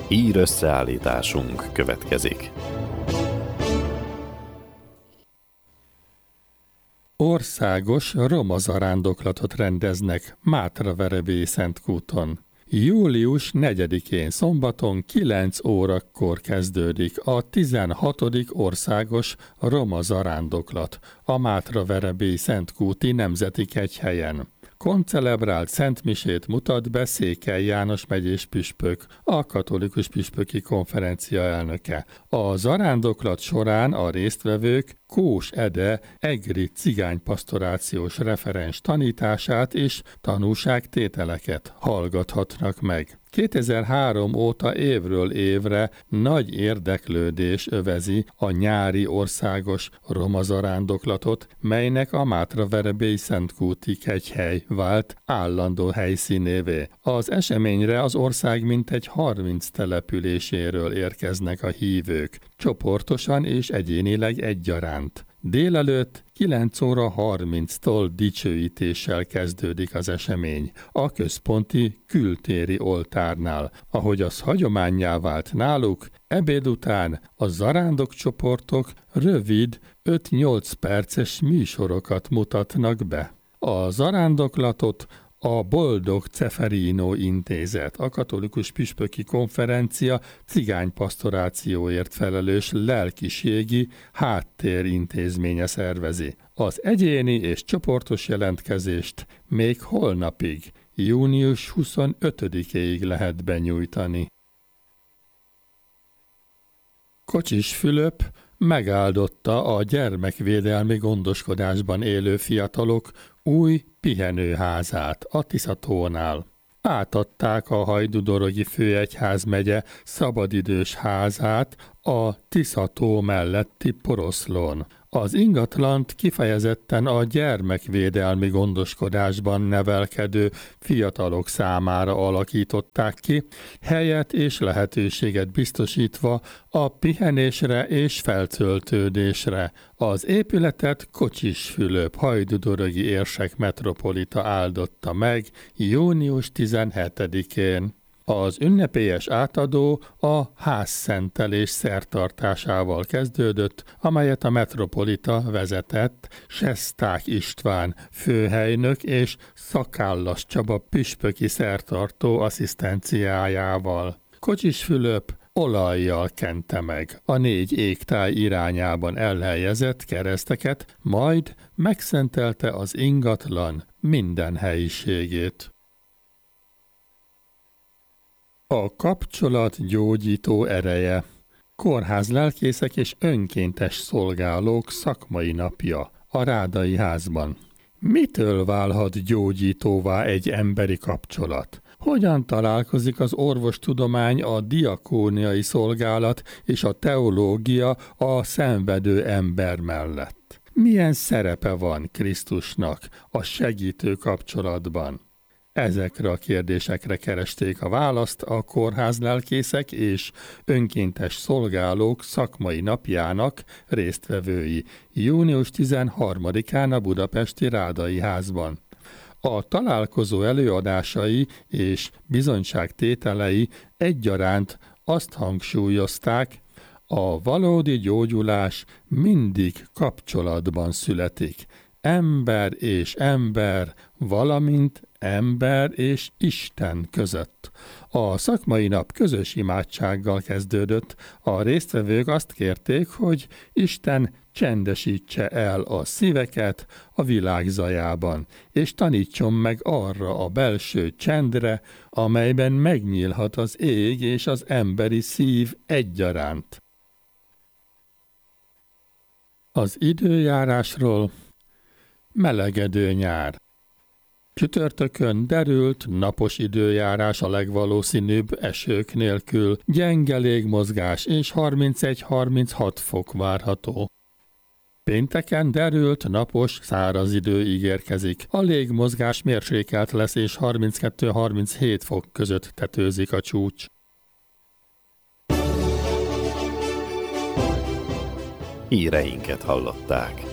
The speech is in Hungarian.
Hír összeállításunk következik. Országos roma zarándoklatot rendeznek Mátraverebélye-Szentkúton. Július 4-én szombaton 9 órakor kezdődik a 16. országos roma zarándoklat a Mátraverebélye-Szentkúti Nemzeti Kegyhelyen. Koncelebrált szentmisét mutat be Székely János megyés püspök, a Katolikus Püspöki Konferencia elnöke. A zarándoklat során a résztvevők Kós Ede egri cigánypastorációs referens tanítását és tanúságtételeket hallgathatnak meg. 2003 óta évről évre nagy érdeklődés övezi a nyári országos roma zarándoklatot, melynek a Mátraverebélye-Szentkúti Kegyhely vált állandó helyszínévé. Az eseményre az ország mintegy 30 településéről érkeznek a hívők, csoportosan és egyénileg egyaránt. Délelőtt 9 óra 30-tól dicsőítéssel kezdődik az esemény a központi kültéri oltárnál. Ahogy az hagyománnyá vált náluk, ebéd után a zarándokcsoportok rövid 5-8 perces műsorokat mutatnak be. A zarándoklatot a Boldog Ceferino Intézet, a Katolikus Püspöki Konferencia cigánypastorációért felelős lelkiségi háttérintézménye szervezi. Az egyéni és csoportos jelentkezést még holnapig, június 25-éig lehet benyújtani. Kocsis Fülöp megáldotta a gyermekvédelmi gondoskodásban élő fiatalok új pihenőházát a Tiszatónál. Átadták a Hajdú-Dorogi Főegyházmegye szabadidős házát a Tiszató melletti Poroszlón. Az ingatlant kifejezetten a gyermekvédelmi gondoskodásban nevelkedő fiatalok számára alakították ki, helyet és lehetőséget biztosítva a pihenésre és feltöltődésre. Az épületet Kocsis Fülöp hajdú-dorogi érsek metropolita áldotta meg június 17-én. Az ünnepélyes átadó a házszentelés szertartásával kezdődött, amelyet a metropolita vezetett Sesták István főhelynök és Szakállas Csaba püspöki szertartó asszisztenciájával. Kocsis Fülöp olajjal kente meg a 4 égtáj irányában elhelyezett kereszteket, majd megszentelte az ingatlan minden helyiségét. A kapcsolat gyógyító ereje. Kórházlelkészek és önkéntes szolgálók szakmai napja a Rádai házban. Mitől válhat gyógyítóvá egy emberi kapcsolat? Hogyan találkozik az orvostudomány, a diakóniai szolgálat és a teológia a szenvedő ember mellett? Milyen szerepe van Krisztusnak a segítő kapcsolatban? Ezekre a kérdésekre keresték a választ a kórházlelkészek és önkéntes szolgálók szakmai napjának résztvevői június 13-án a budapesti Rádai házban. A találkozó előadásai és bizonyságtételei egyaránt azt hangsúlyozták, a valódi gyógyulás mindig kapcsolatban születik. Ember és ember, valamint ember és Isten között. A szakmai nap közös imádsággal kezdődött. A résztvevők azt kérték, hogy Isten csendesítse el a szíveket a világ zajában, és tanítson meg arra a belső csendre, amelyben megnyílhat az ég és az emberi szív egyaránt. Az időjárásról. Melegedő nyár. Csütörtökön derült, napos időjárás a legvalószínűbb esők nélkül, gyenge légmozgás és 31-36 fok várható. Pénteken derült, napos, száraz idő ígérkezik. A légmozgás mérsékelt lesz és 32-37 fok között tetőzik a csúcs. Híreinket hallották.